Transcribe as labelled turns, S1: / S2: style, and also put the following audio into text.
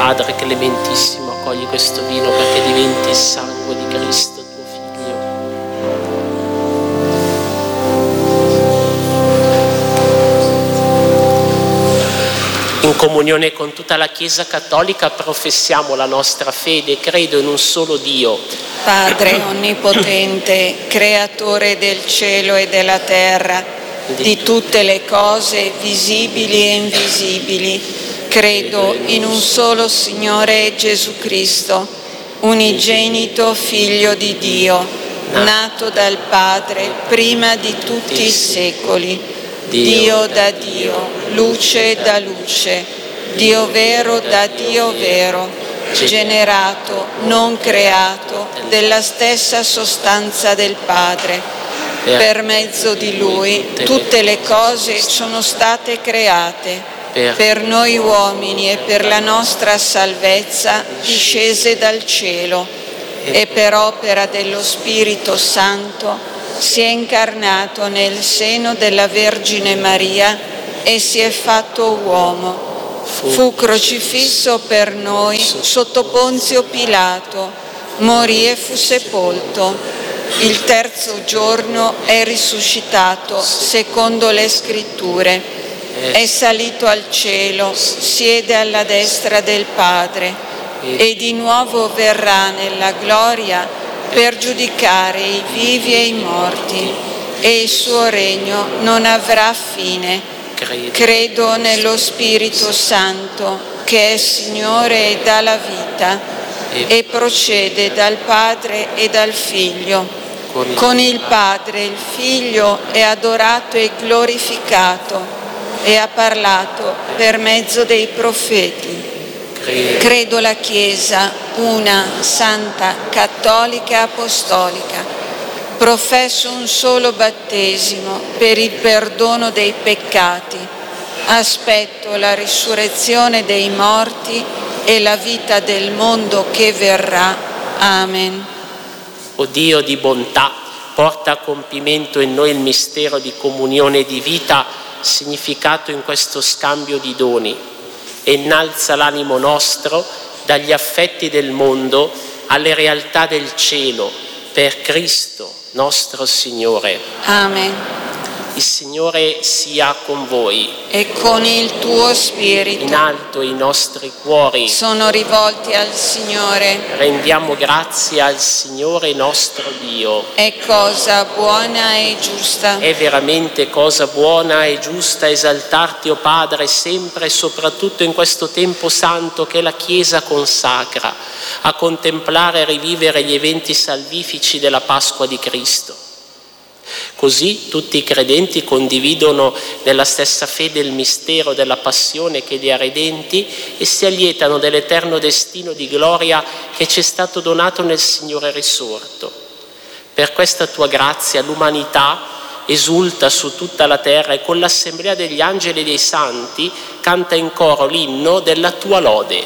S1: Padre clementissimo, accogli questo vino perché diventi il sangue di Cristo, tuo Figlio. In comunione con tutta la Chiesa Cattolica professiamo la nostra fede, credo in un solo Dio,
S2: Padre onnipotente, creatore del cielo e della terra, di tutte le cose visibili e invisibili. Credo in un solo Signore Gesù Cristo, unigenito Figlio di Dio, nato dal Padre prima di tutti i secoli, Dio da Dio, luce da luce, Dio vero da Dio vero, generato, non creato, della stessa sostanza del Padre. Per mezzo di Lui tutte le cose sono state create. Per noi uomini e per la nostra salvezza discese dal cielo e per opera dello Spirito Santo si è incarnato nel seno della Vergine Maria e si è fatto uomo. Fu crocifisso per noi sotto Ponzio Pilato, morì e fu sepolto. Il terzo giorno è risuscitato secondo le Scritture. È salito al cielo, siede alla destra del Padre e di nuovo verrà nella gloria per giudicare i vivi e i morti, e il suo regno non avrà fine. Credo nello Spirito Santo, che è Signore e dà la vita, e procede dal Padre e dal Figlio. Con il Padre il Figlio è adorato e glorificato, e ha parlato per mezzo dei profeti. Credo la Chiesa, una, santa, cattolica e apostolica. Professo un solo battesimo per il perdono dei peccati. Aspetto la risurrezione dei morti e la vita del mondo che verrà. Amen.
S1: O Dio di bontà, porta a compimento in noi il mistero di comunione di vita significato in questo scambio di doni, e innalza l'animo nostro dagli affetti del mondo alle realtà del cielo, per Cristo nostro Signore.
S2: Amen.
S1: Il Signore sia con voi.
S2: E con il tuo spirito.
S1: In alto i nostri cuori
S2: sono rivolti al Signore.
S1: Rendiamo grazie al Signore nostro Dio.
S2: È cosa buona e giusta.
S1: È veramente cosa buona e giusta esaltarti, o Padre, sempre e soprattutto in questo tempo santo che la Chiesa consacra a contemplare e rivivere gli eventi salvifici della Pasqua di Cristo. Così tutti i credenti condividono nella stessa fede il mistero della passione che li ha redenti e si allietano dell'eterno destino di gloria che ci è stato donato nel Signore risorto. Per questa tua grazia l'umanità esulta su tutta la terra e con l'assemblea degli angeli e dei santi canta in coro l'inno della tua lode.